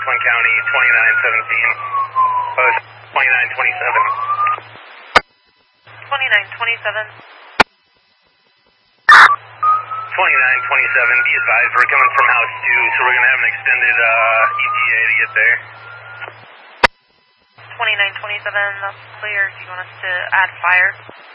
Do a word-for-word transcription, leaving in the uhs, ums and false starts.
Franklin County, twenty-nine seventeen. Post twenty-nine twenty-seven. twenty-nine twenty-seven. twenty-nine twenty-seven, be advised, we're coming from house two, so we're going to have an extended uh, E T A to get there. twenty-nine twenty-seven, that's clear. Do you want us to add fire?